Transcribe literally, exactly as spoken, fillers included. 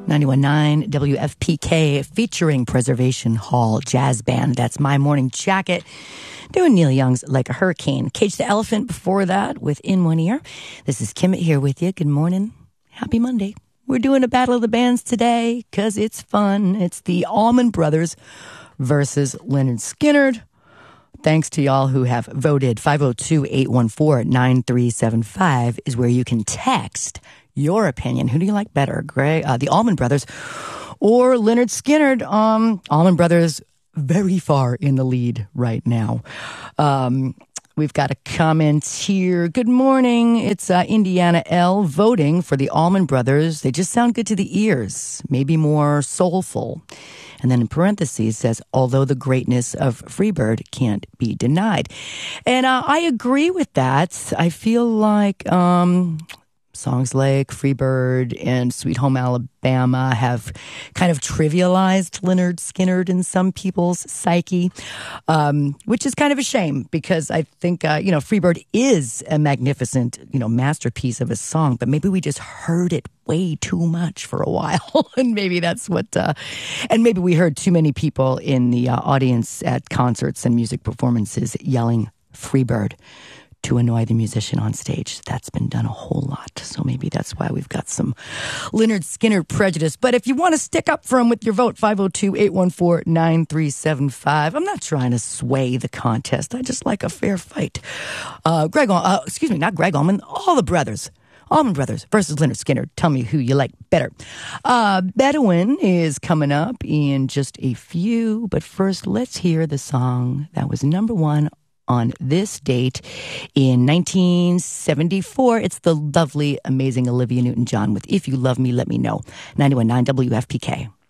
ninety-one point nine W F P K featuring Preservation Hall Jazz Band. That's My Morning Jacket. Doing Neil Young's Like a Hurricane. Cage the Elephant before that with In One Ear. This is Kimmett here with you. Good morning. Happy Monday. We're doing a Battle of the Bands today because it's fun. It's the Allman Brothers versus Lynyrd Skynyrd. Thanks to y'all who have voted. five oh two, eight one four, nine three seven five is where you can text your opinion. Who do you like better, Greg, uh, the Allman Brothers or Lynyrd Skynyrd? Um, Allman Brothers very far in the lead right now. Um, we've got a comment here. Good morning. It's uh, Indiana L voting for the Allman Brothers. They just sound good to the ears, maybe more soulful. And then in parentheses says, although the greatness of Freebird can't be denied. And uh, I agree with that. I feel like um, songs like Freebird and Sweet Home Alabama have kind of trivialized Lynyrd Skynyrd in some people's psyche, um, which is kind of a shame because I think, uh, you know, Freebird is a magnificent, you know, masterpiece of a song, but maybe we just heard it way too much for a while. And maybe that's what, uh, and maybe we heard too many people in the uh, audience at concerts and music performances yelling Freebird to annoy the musician on stage. That's been done a whole lot. So maybe that's why we've got some Lynyrd Skynyrd prejudice. But if you want to stick up for him with your vote, five oh two, eight one four, nine three seven five. I'm not trying to sway the contest. I just like a fair fight. Uh, Greg, uh, excuse me, not Greg Allman, all the brothers. Allman Brothers versus Lynyrd Skynyrd. Tell me who you like better. Uh, Bedouin is coming up in just a few. But first, let's hear the song that was number one on this date in nineteen seventy-four. It's the lovely, amazing Olivia Newton-John with If You Love Me, Let Me Know. ninety-one point nine W F P K.